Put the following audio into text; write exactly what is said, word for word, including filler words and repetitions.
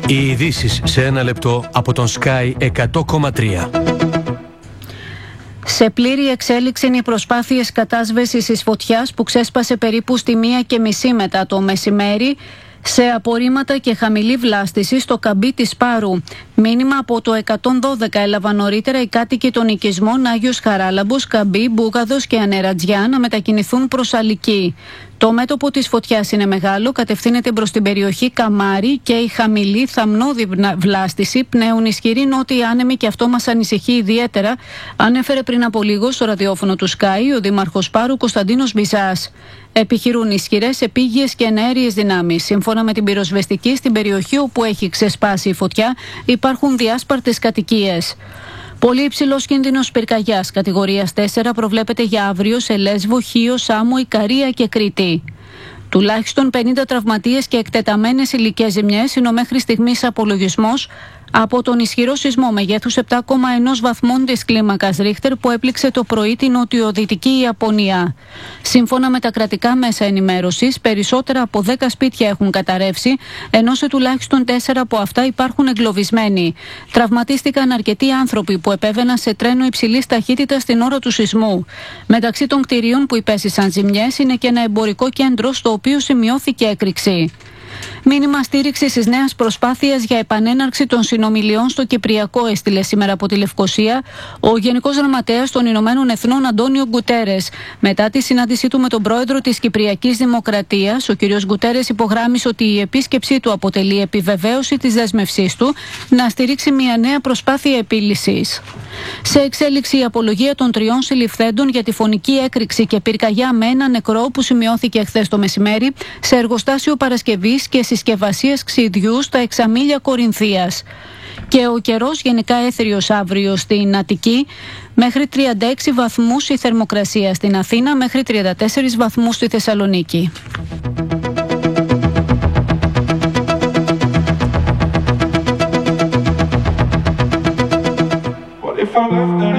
Οι ειδήσεις σε ένα λεπτό από τον Sky εκατό κόμμα τρία. Σε πλήρη εξέλιξη είναι οι προσπάθειες κατάσβεσης της φωτιάς που ξέσπασε περίπου στη μία και μισή μετά το μεσημέρι σε απορρίμματα και χαμηλή βλάστηση στο καμπί της Πάρου. Μήνυμα από το εκατόν δώδεκα έλαβαν νωρίτερα οι κάτοικοι των οικισμών Άγιος Χαράλαμπος, Καμπί, Μπούγαδος και Ανερατζιά να μετακινηθούν προς Αλική. Το μέτωπο της φωτιάς είναι μεγάλο, κατευθύνεται προς την περιοχή Καμάρι και η χαμηλή θαμνώδη βλάστηση πνέουν ισχυρή νότιοι άνεμοι και αυτό μας ανησυχεί ιδιαίτερα, ανέφερε πριν από λίγο στο ραδιόφωνο του Sky ο Δήμαρχος Πάρου Κωνσταντίνος Μπιζάς. Επιχειρούν ισχυρές επίγειες και εναέριες δυνάμεις. Σύμφωνα με την πυροσβεστική, στην περιοχή όπου έχει ξεσπάσει η φωτιά υπάρχουν διάσπαρτες κατοικίες. Πολύ υψηλός κίνδυνος πυρκαγιάς κατηγορίας τέσσερα προβλέπεται για αύριο σε Λέσβο, Χίο, Σάμο, Ικαρία και Κρήτη. Τουλάχιστον πενήντα τραυματίες και εκτεταμένες υλικές ζημιές είναι ο μέχρι στιγμής απολογισμός από τον ισχυρό σεισμό μεγέθους επτά κόμμα ένα βαθμών της κλίμακας Ρίχτερ που έπληξε το πρωί την νοτιοδυτική Ιαπωνία. Σύμφωνα με τα κρατικά μέσα ενημέρωσης, περισσότερα από δέκα σπίτια έχουν καταρρεύσει, ενώ σε τουλάχιστον τέσσερα από αυτά υπάρχουν εγκλωβισμένοι. Τραυματίστηκαν αρκετοί άνθρωποι που επέβαιναν σε τρένο υψηλής ταχύτητας την ώρα του σεισμού. Μεταξύ των κτηρίων που υπέστησαν ζημιές είναι και ένα εμπορικό κέντρο στο οποίο σημειώθηκε έκρηξη. Μήνυμα στήριξη τη νέα προσπάθεια για επανέναρξη των συνομιλιών στο Κυπριακό έστειλε σήμερα από τη Λευκοσία ο Γενικός Γραμματέας των Ηνωμένων Εθνών Αντώνιο Γκουτέρες. Μετά τη συνάντησή του με τον πρόεδρο της Κυπριακής Δημοκρατίας, ο κ. Γκουτέρες υπογράμμισε ότι η επίσκεψή του αποτελεί επιβεβαίωση της δέσμευσής του να στηρίξει μια νέα προσπάθεια επίλυσης. Σε εξέλιξη η απολογία των τριών συλληφθέντων για τη φωνική έκρηξη και πυρκαγιά με ένα νεκρό που σημειώθηκε χθες το μεσημέρι σε εργοστάσιο Παρασκευής και συσκευασίας ξυδιού στα Εξαμήλια Κορινθίας. Και ο καιρός γενικά έθριος αύριο στην Αττική, μέχρι τριάντα έξι βαθμούς η θερμοκρασία στην Αθήνα, μέχρι τριάντα τέσσερις βαθμούς στη Θεσσαλονίκη. If I left